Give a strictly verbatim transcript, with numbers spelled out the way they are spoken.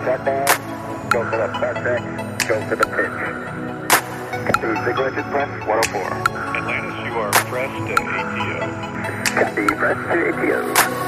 Shut down. Go for the bus X. Go for the pitch. The signal engine press one oh four. Atlantis, you are pressed to A T O. Copy, press to A T O.